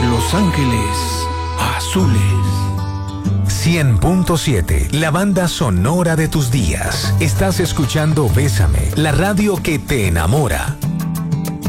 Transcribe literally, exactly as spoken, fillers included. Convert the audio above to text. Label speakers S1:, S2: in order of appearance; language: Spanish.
S1: Los Ángeles Azules.
S2: cien punto siete, la banda sonora de tus días. Estás escuchando Bésame, la radio que te enamora.